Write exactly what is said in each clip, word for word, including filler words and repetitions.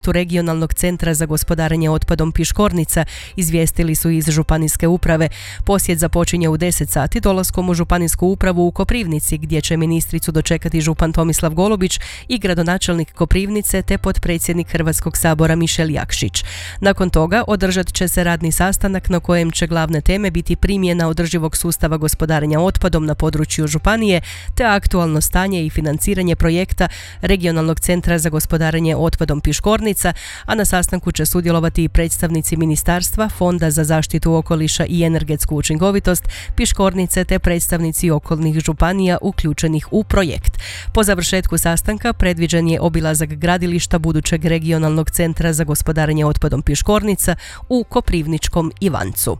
Tu regionalnog centra za gospodarenje otpadom Piškornica, izvijestili su iz županijske uprave. Posjet započinje u deset sati dolaskom u županijsku upravu u Koprivnici, gdje će ministricu dočekati župan Tomislav Golubić i gradonačelnik Koprivnice te potpredsjednik Hrvatskog sabora Mišel Jakšić. Nakon toga održat će se radni sastanak na kojem će glavne teme biti primjena održivog sustava gospodarenja otpadom na području županije te aktualno stanje i financiranje projekta regionalnog centra za gospodarenje otpadom Piškornica, a na sastanku će sudjelovati i predstavnici Ministarstva, Fonda za zaštitu okoliša i energetsku učinkovitost Piškornice te predstavnici okolnih županija uključenih u projekt. Po završetku sastanka predviđen je obilazak gradilišta budućeg regionalnog centra za gospodarenje otpadom Piškornica u Koprivničkom Ivancu.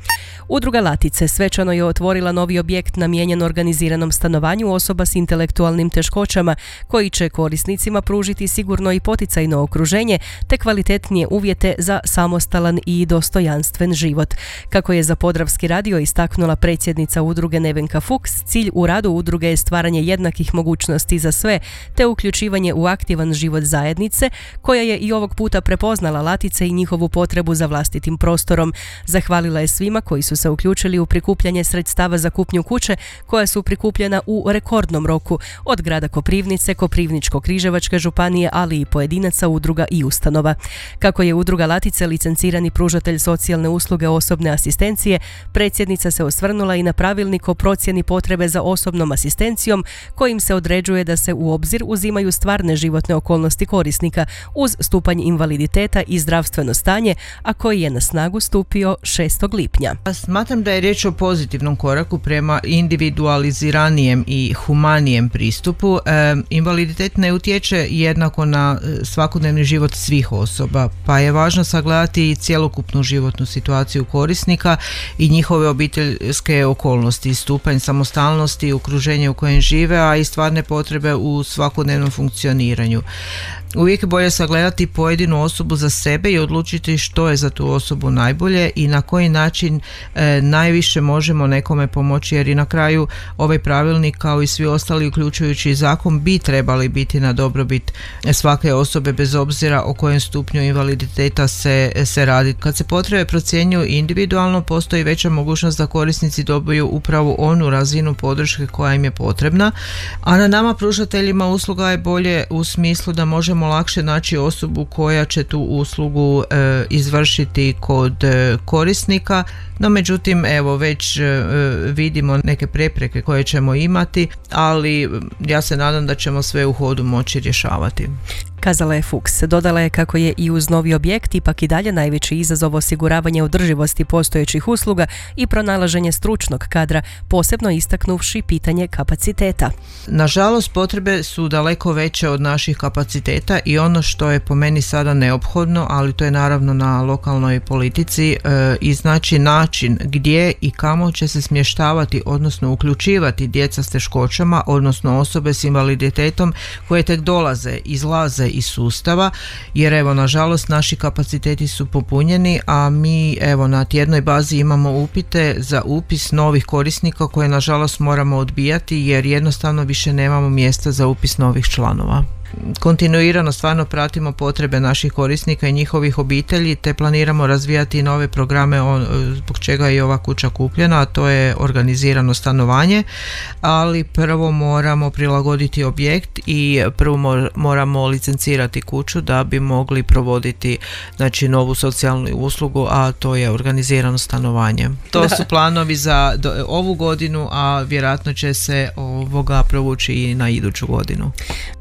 Udruga Latice svečano je otvorila novi objekt namijenjen organiziranom stanovanju osoba s intelektualnim teškoćama, koji će korisnicima pružiti sigurno i poticajno okruženje te kvalitetnije uvjete za samostalan i dostojanstven život. Kako je za Podravski radio istaknula predsjednica udruge Nevenka Fuchs, cilj u radu udruge je stvaranje jednakih mogućnosti za sve te uključivanje u aktivan život zajednice, koja je i ovog puta prepoznala Latice i njihovu potrebu za vlastitim prostorom. Zahvalila je svima koji su se uključili u prikupljanje sredstava za kupnju kuće, koja su prikupljena u rekordnom roku od grada Koprivnice, Koprivničko-križevačke županije, ali i pojedinaca, udruga i ustanova. Kako je udruga Latice licencirani pružatelj socijalne usluge osobne asistencije, predsjednica se osvrnula i na pravilnik o procjeni potrebe za osobnom asistencijom, kojim se određuje da se u obzir uzimaju stvarne životne okolnosti korisnika uz stupanj invaliditeta i zdravstveno stanje, a koji je na snagu stupio šestog lipnja. Smatram da je riječ o pozitivnom koraku prema individualiziranijem i humanijem pristupu. E, invaliditet ne utječe jednako na svakodnevni život svih osoba, pa je važno sagledati i cjelokupnu životnu situaciju korisnika i njihove obiteljske okolnosti, stupanj samostalnosti, okruženje u kojem žive, a i stvarne potrebe u svakodnevnom funkcioniranju. Uvijek je bolje sagledati pojedinu osobu za sebe i odlučiti što je za tu osobu najbolje i na koji način e, najviše možemo nekome pomoći, jer i na kraju ovaj pravilnik, kao i svi ostali uključujući zakon, bi trebali biti na dobrobit svake osobe bez obzira o kojem stupnju invaliditeta se, se radi. Kad se potrebe procjenjuju individualno, postoji veća mogućnost da korisnici dobiju upravo onu razinu podrške koja im je potrebna, a na nama pružateljima usluga je bolje u smislu da možemo lakše naći osobu koja će tu uslugu e, izvršiti kod e, korisnika. No međutim, evo već e, vidimo neke prepreke koje ćemo imati, ali ja se nadam da ćemo sve u hodu moći rješavati. Kazala je Fuchs. Dodala je kako je i uz novi objekt ipak i dalje najveći izazov osiguravanje održivosti postojećih usluga i pronalaženje stručnog kadra, posebno istaknuvši pitanje kapaciteta. Nažalost, potrebe su daleko veće od naših kapaciteta i ono što je po meni sada neophodno, ali to je naravno na lokalnoj politici, e, iznaći način gdje i kamo će se smještavati, odnosno uključivati djeca s teškoćama, odnosno osobe s invaliditetom koje tek dolaze, izlaze iz sustava, jer evo nažalost naši kapaciteti su popunjeni, a mi evo na tjednoj bazi imamo upite za upis novih korisnika koje nažalost moramo odbijati jer jednostavno više nemamo mjesta za upis novih članova. Kontinuirano stvarno pratimo potrebe naših korisnika i njihovih obitelji te planiramo razvijati nove programe zbog čega je i ova kuća kupljena, a to je organizirano stanovanje, ali prvo moramo prilagoditi objekt i prvo moramo licencirati kuću da bi mogli provoditi znači novu socijalnu uslugu, a to je organizirano stanovanje. To da. su planovi za do, ovu godinu, a vjerojatno će se ovoga provući i na iduću godinu.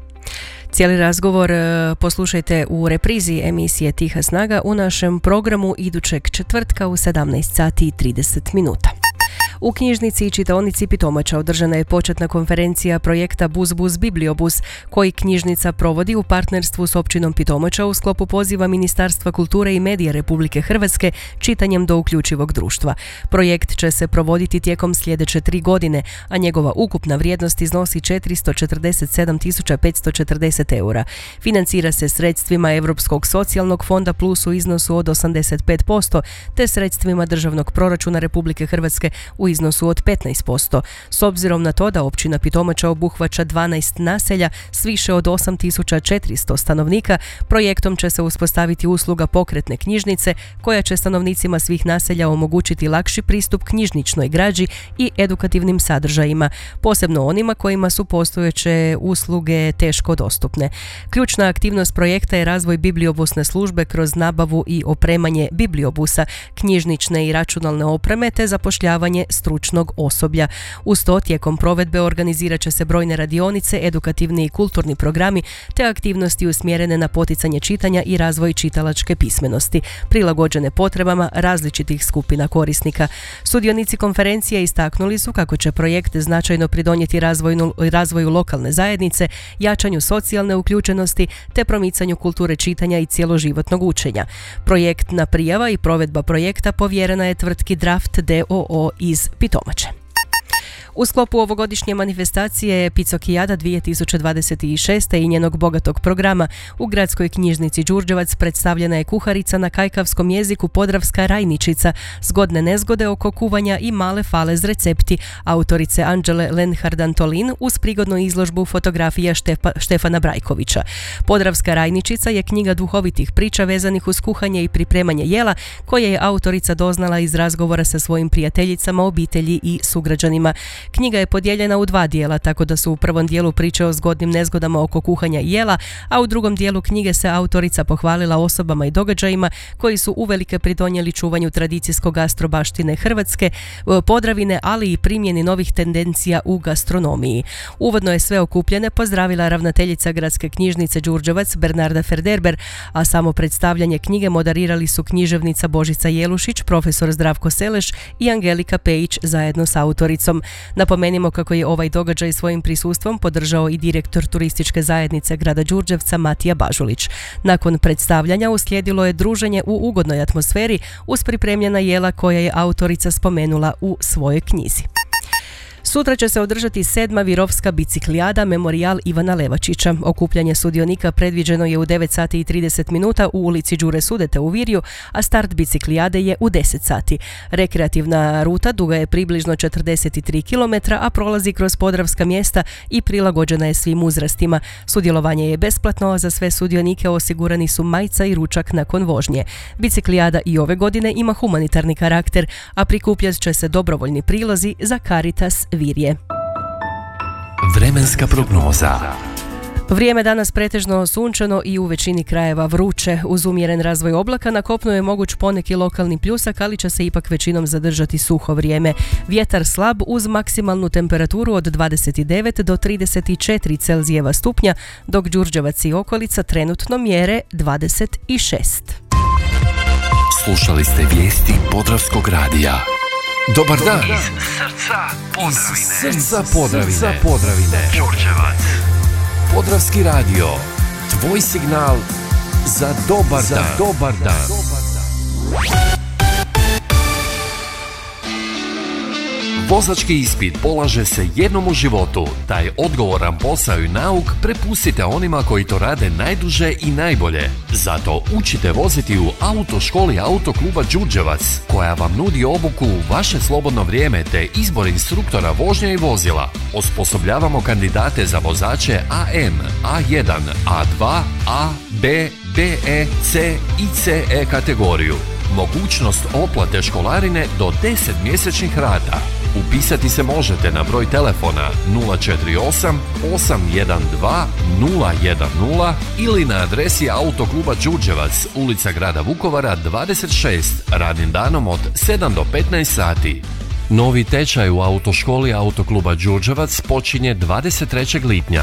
Cijeli razgovor poslušajte u reprizi emisije Tiha snaga u našem programu idućeg četvrtka u sedamnaest sati i trideset minuta. U knjižnici i čitaonici Pitomača održana je početna konferencija projekta Bus Bus Bibliobus, koji knjižnica provodi u partnerstvu s općinom Pitomača u sklopu poziva Ministarstva kulture i medija Republike Hrvatske čitanjem do uključivog društva. Projekt će se provoditi tijekom sljedeće tri godine, a njegova ukupna vrijednost iznosi četiristo četrdeset sedam tisuća petsto četrdeset eura. Financira se sredstvima Europskog socijalnog fonda plus u iznosu od osamdeset pet posto, te sredstvima državnog proračuna Republike Hrvatske u u iznosu od petnaest posto. S obzirom na to da općina Pitomača obuhvaća dvanaest naselja s više od osam tisuća četiristo stanovnika, projektom će se uspostaviti usluga pokretne knjižnice koja će stanovnicima svih naselja omogućiti lakši pristup knjižničnoj građi i edukativnim sadržajima, posebno onima kojima su postojeće usluge teško dostupne. Ključna aktivnost projekta je razvoj bibliobusne službe kroz nabavu i opremanje bibliobusa, knjižnične i računalne opreme te zapošljavanje stručnog osoblja. Uz to tijekom provedbe organizirat će se brojne radionice, edukativni i kulturni programi te aktivnosti usmjerene na poticanje čitanja i razvoj čitalačke pismenosti, prilagođene potrebama različitih skupina korisnika. Sudionici konferencije istaknuli su kako će projekt značajno pridonijeti razvoju, razvoju lokalne zajednice, jačanju socijalne uključenosti te promicanju kulture čitanja i cjeloživotnog učenja. Projektna prijava i provedba projekta povjerena je tvrtki Draft d o o iz Pitomače. U sklopu ovogodišnje manifestacije Picokijada dvije tisuće dvadeset šest. i njenog bogatog programa u gradskoj knjižnici Đurđevac predstavljena je kuharica na kajkavskom jeziku Podravska rajničica, zgodne nezgode oko kuvanja i male falez recepti autorice Anđele Lenhard-Antolin uz prigodnu izložbu fotografija Štepa, Štefana Brajkovića. Podravska rajničica je knjiga duhovitih priča vezanih uz kuhanje i pripremanje jela koje je autorica doznala iz razgovora sa svojim prijateljicama, obitelji i sugrađanima. Knjiga je podijeljena u dva dijela, tako da su u prvom dijelu priče o zgodnim nezgodama oko kuhanja i jela, a u drugom dijelu knjige se autorica pohvalila osobama i događajima koji su uvelike pridonijeli čuvanju tradicijskog gastrobaštine Hrvatske, Podravine, ali i primjeni novih tendencija u gastronomiji. Uvodno je sve okupljene pozdravila ravnateljica gradske knjižnice Đurđevac Bernarda Ferderber, a samo predstavljanje knjige moderirali su književnica Božica Jelušić, profesor Zdravko Seleš i Angelika Pejić zajedno s autoricom. Napomenimo kako je ovaj događaj svojim prisustvom podržao i direktor turističke zajednice grada Đurđevca Matija Bažulić. Nakon predstavljanja uslijedilo je druženje u ugodnoj atmosferi uz pripremljena jela koja je autorica spomenula u svojoj knjizi. Sutra će se održati sedma Virovska biciklijada Memorijal Ivana Levačića. Okupljanje sudionika predviđeno je u devet sati i trideset minuta u ulici Đure Sudete u Virju, a start biciklijade je u deset sati. Rekreativna ruta duga je približno četrdeset tri kilometra, a prolazi kroz podravska mjesta i prilagođena je svim uzrastima. Sudjelovanje je besplatno, a za sve sudionike osigurani su majica i ručak nakon vožnje. Biciklijada i ove godine ima humanitarni karakter, a prikupljat će se dobrovoljni prilozi za Caritas Virje. Vremenska prognoza. Vrijeme danas pretežno sunčano i u većini krajeva vruće. Uz umjeren razvoj oblaka na kopnu je moguć poneki lokalni pljusak, ali će se ipak većinom zadržati suho vrijeme. Vjetar slab uz maksimalnu temperaturu od dvadeset devet do trideset četiri Celzijeva stupnja, dok Đurđevac i okolica trenutno mjere dvadeset šest. Slušali ste vijesti Podravskog radija. Dobar dan iz srca Podravine. Srca Podravine. Srca Podravine. Đurđevac. Podravski radio. Tvoj signal za dobar za dan. dobar dan. Vozački ispit polaže se jednom u životu. Taj odgovoran posao i nauk prepustite onima koji to rade najduže i najbolje. Zato učite voziti u autoškoli Autokluba Đurđevac, koja vam nudi obuku u vaše slobodno vrijeme te izbor instruktora vožnje i vozila. Osposobljavamo kandidate za vozače A M, A jedan, A dva, A, B, B E, C i C E kategoriju. Mogućnost oplate školarine do deset mjesečnih rata. Upisati se možete na broj telefona nula četiri osam osam jedan dva nula jedan nula ili na adresi Autokluba Đurđevac, ulica grada Vukovara dvadeset šest, radnim danom od sedam do petnaest sati. Novi tečaj u autoškoli Autokluba Đurđevac počinje dvadeset trećeg lipnja.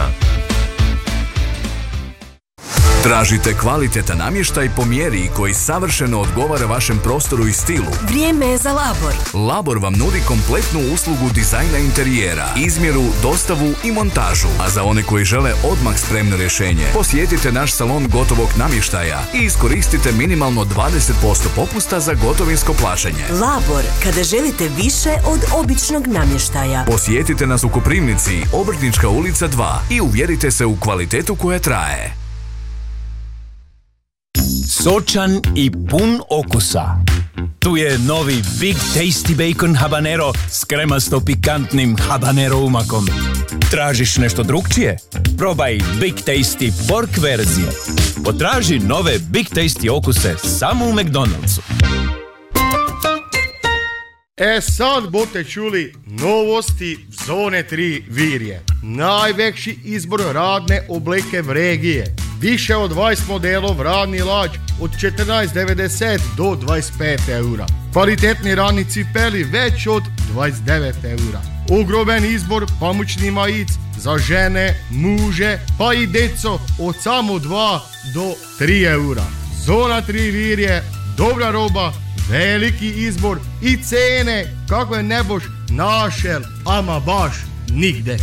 Tražite kvalitetan namještaj po mjeri koji savršeno odgovara vašem prostoru i stilu. Vrijeme je za Labor. Labor vam nudi kompletnu uslugu dizajna interijera, izmjeru, dostavu i montažu. A za one koji žele odmah spremno rješenje, posjetite naš salon gotovog namještaja i iskoristite minimalno dvadeset posto popusta za gotovinsko plaćanje. Labor, kada želite više od običnog namještaja. Posjetite nas u Koprivnici, Obrtnička ulica dva i uvjerite se u kvalitetu koja traje. Sočan i pun okusa. Tu je novi Big Tasty Bacon Habanero s kremasto pikantnim habanero umakom. Tražiš nešto drukčije? Probaj Big Tasty pork verzije. Potraži nove Big Tasty okuse samo u McDonald'su. E sad bote čuli novosti Zone tri Virje. Najveći izbor radne obleke v regije. Više od dvadeset modelov radni lađ od četrnaest devedeset do dvadeset pet eura. Kvalitetni radni cipeli već od dvadeset devet eura. Ogromen izbor pamučni majic za žene, muže pa i deco od samo dva do tri eura. Zona tri Virje, dobra roba, veliki izbor i cene kako je ne boš našel, ama baš nigde.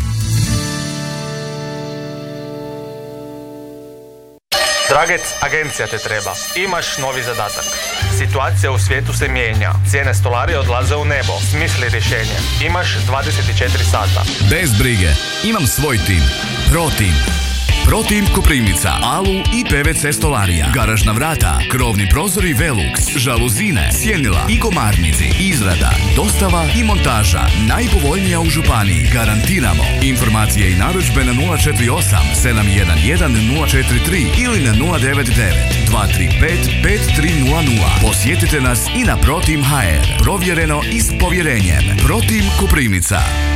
Dragec, agencija te treba. Imaš novi zadatak. Situacija u svijetu se mijenja. Cijene stolarije odlaze u nebo. Smisli rješenje. Imaš dvadeset četiri sata. Bez brige. Imam svoj tim. Pro Team. Pro Team Koprivnica, Alu i P V C stolarija, garažna vrata, krovni prozori Velux, žaluzine, sjenila i komarnici, izrada, dostava i montaža, najpovoljnija u županiji, garantiramo. Informacije i narudžbe na nula četiri osam sedam jedan jedan nula četiri tri ili na nula devet devet dva tri pet pet tri nula nula. Posjetite nas i na ProTeam H R. Provjereno i s povjerenjem. ProTeam Koprivnica.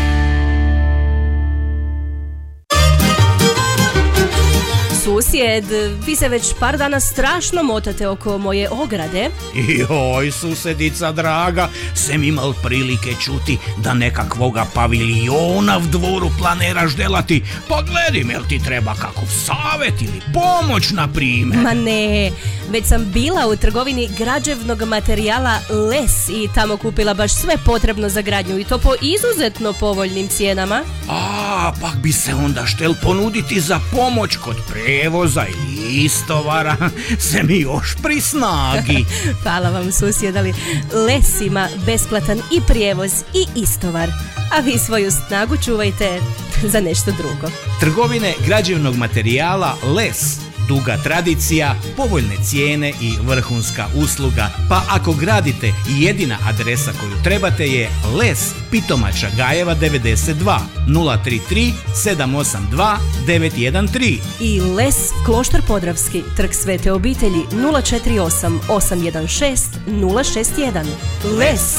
Susjed, vi se već par dana strašno motate oko moje ograde. Joj, susedica draga, sem imal prilike čuti da nekakvoga paviljona v dvoru planiraš delati. Pa gledim, jel ti treba kakov savjet ili pomoć, na primjer? Ma ne, već sam bila u trgovini građevnog materijala Les i tamo kupila baš sve potrebno za gradnju i to po izuzetno povoljnim cijenama. A, pak bi se onda štel ponuditi za pomoć kod prevoza ili istovara, se mi još pri snagi. Hvala vam, susjed, ali Les ima besplatan i prijevoz i istovar, a vi svoju snagu čuvajte za nešto drugo. Trgovine građevnog materijala Les. Duga tradicija, povoljne cijene i vrhunska usluga. Pa ako gradite, jedina adresa koju trebate je Les, Pitomača Gajeva devedeset dva, nula tri tri sedam osam dva devet jedan tri. I Les, Kloštar Podravski, Trg Svete obitelji nula četiri osam osam jedan šest nula šest jedan. Les.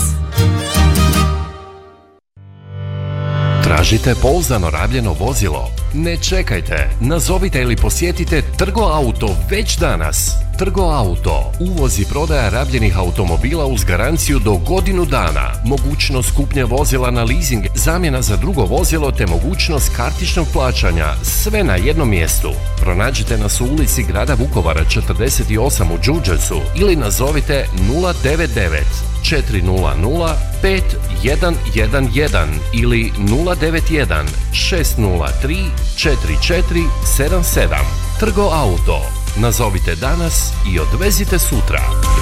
Tražite pouzdano rabljeno vozilo? Ne čekajte, nazovite ili posjetite Trgo Auto već danas. Trgo Auto, uvoz i prodaja rabljenih automobila uz garanciju do godinu dana, mogućnost kupnje vozila na leasing, zamjena za drugo vozilo te mogućnost kartičnog plaćanja, sve na jednom mjestu. Pronađite nas u ulici grada Vukovara četrdeset osam u Đurđevcu ili nazovite nula devet devet četiri nula nula pet jedan jedan jedan ili nula devet jedan šest nula tri četiri četiri sedam sedam. Trgo Auto. Nazovite danas i odvezite sutra.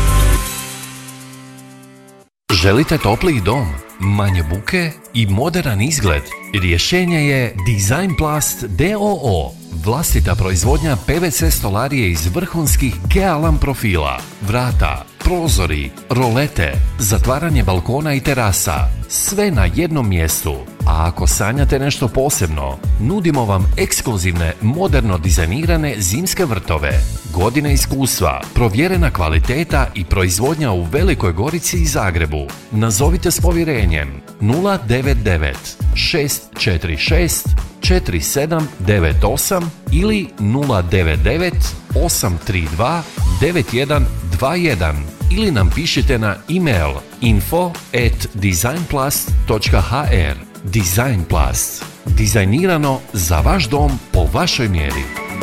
Želite topliji dom, manje buke i moderan izgled? Rješenje je Designplast d o o. Vlastita proizvodnja P V C stolarije iz vrhunskih Gealam profila, vrata, prozori, rolete, zatvaranje balkona i terasa, sve na jednom mjestu. A ako sanjate nešto posebno, nudimo vam ekskluzivne, moderno dizajnirane zimske vrtove. Godine iskustva, provjerena kvaliteta i proizvodnja u Velikoj Gorici i Zagrebu. Nazovite s povjerenjem nula devet devet šest četiri šest četiri sedam devet osam ili nula devet devet osam tri dva devet jedan dva jedan ili nam pišite na e-mail info at designplast točka h r. Designplast. Dizajnirano za vaš dom po vašoj mjeri.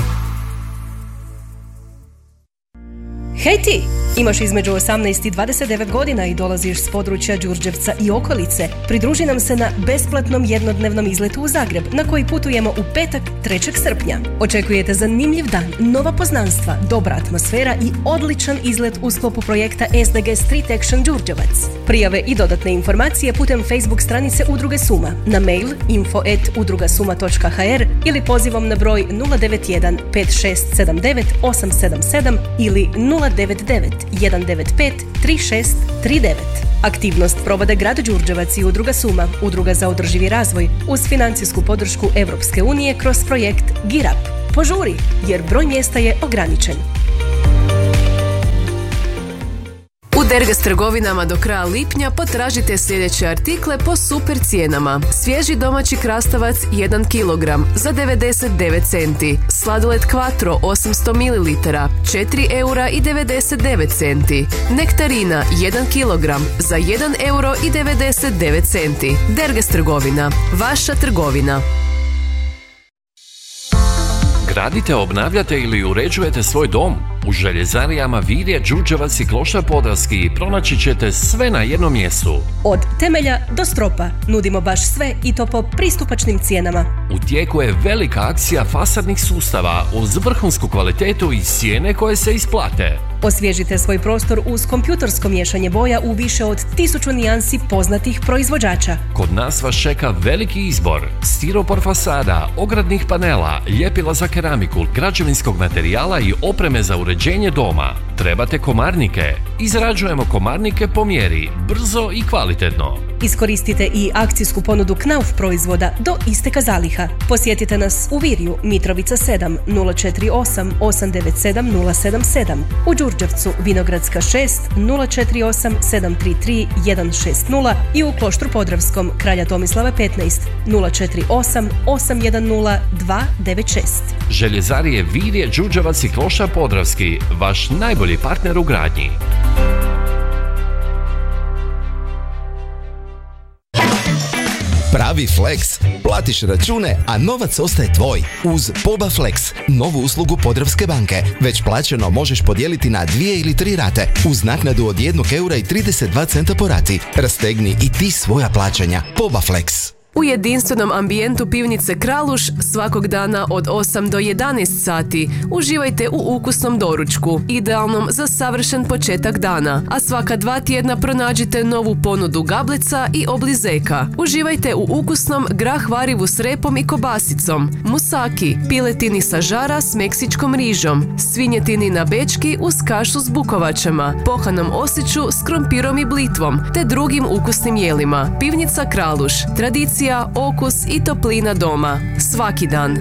Hej ti! Imaš između osamnaest i dvadeset devet godina i dolaziš s područja Đurđevca i okolice. Pridruži nam se na besplatnom jednodnevnom izletu u Zagreb, na koji putujemo u petak trećeg srpnja. Očekujete zanimljiv dan, nova poznanstva, dobra atmosfera i odličan izlet u sklopu projekta S D G Street Action Đurđevac. Prijave i dodatne informacije putem Facebook stranice Udruge Suma, na mail info at udrugasuma točka h r ili pozivom na broj nula devet jedan pet šest sedam devet osam sedam sedam ili nula devet devet jedan devet pet tri šest tri devet. Aktivnost provode grad Đurđevac i udruga Suma, udruga za održivi razvoj, uz financijsku podršku Europske unije kroz projekt GIRAP. Požuri, jer broj mjesta je ograničen. U Dergas trgovinama do kraja lipnja potražite sljedeće artikle po super cijenama. Svježi domaći krastavac jedan kilogram za devedeset devet centi. Sladoled Quattro osamsto mililitara četiri eura i devedeset devet centi. Nektarina jedan kilogram za jedan euro i devedeset devet centi. Dergas trgovina, vaša trgovina. Gradite, obnavljate ili uređujete svoj dom? U željezarijama Virje, Đurđevac i Kloštar Podravski pronaći ćete sve na jednom mjestu. Od temelja do stropa nudimo baš sve i to po pristupačnim cijenama. U tijeku je velika akcija fasadnih sustava uz vrhunsku kvalitetu i cijene koje se isplate. Osvježite svoj prostor uz kompjutorsko miješanje boja u više od tisuću nijansi poznatih proizvođača. Kod nas vas čeka veliki izbor stiropor fasada, ogradnih panela, ljepila za keramiku, građevinskog materijala i opreme za uređenje doma. Trebate komarnike? Izrađujemo komarnike po mjeri, brzo i kvalitetno. Iskoristite i akcijsku ponudu Knauf proizvoda do isteka zaliha. Posjetite nas u Virju, Mitrovica sedam, nula četiri osam osam devet sedam nula sedam sedam. U Đurđevcu, Vinogradska šest, nula četiri osam sedam tri tri jedan šest nula i u Kloštru Podravskom, Kralja Tomislava petnaest, nula četiri osam osam jedan nula dva devet šest. Željezarije Virje, Đurđevac i Kloštar Podravski, vaš najbolji partner u gradnji. Pravi Flex. Platiš račune, a novac ostaje tvoj. Uz Poba Flex, novu uslugu Podravske banke. Već plaćeno možeš podijeliti na dvije ili tri rate, uz naknadu od jednog eura i trideset dva centa po rati. Rastegni i ti svoja plaćanja. Poba Flex. U jedinstvenom ambijentu pivnice Kraluš svakog dana od osam do jedanaest sati uživajte u ukusnom doručku, idealnom za savršen početak dana, a svaka dva tjedna pronađite novu ponudu gablica i oblizeka. Uživajte u ukusnom grah varivu s repom i kobasicom, musaki, piletini sa žara s meksičkom rižom, svinjetini na bečki uz kašu s bukovačama, pohanom osiću s krompirom i blitvom, te drugim ukusnim jelima. Pivnica Kraluš, tradicija, okus i toplina doma. Svaki dan.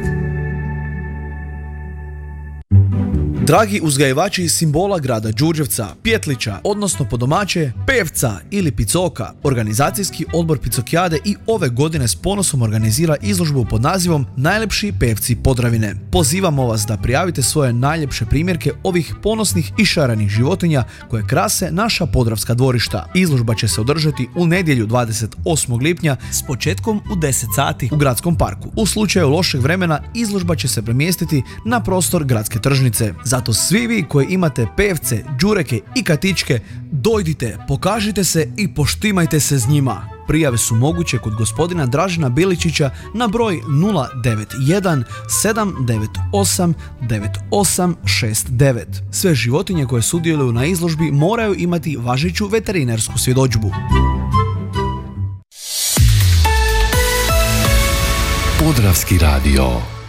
Dragi uzgajivači simbola grada Đurđevca, Pjetlića, odnosno po domaće, pevca ili picoka, organizacijski odbor Picokijade i ove godine s ponosom organizira izložbu pod nazivom Najljepši pevci Podravine. Pozivamo vas da prijavite svoje najljepše primjerke ovih ponosnih i šarenih životinja koje krase naša podravska dvorišta. Izložba će se održati u nedjelju dvadeset osmog lipnja s početkom u deset sati u gradskom parku. U slučaju lošeg vremena izložba će se premjestiti na prostor gradske tržnice. Zato svi vi koji imate pevce, đureke i katičke, dojdite, pokažite se i poštimajte se s njima. Prijave su moguće kod gospodina Dražena Biličića na broj nula devet jedan sedam devet osam devet osam šest devet. Sve životinje koje sudjeluju na izložbi moraju imati važeću veterinarsku svjedodžbu. Podravski radio.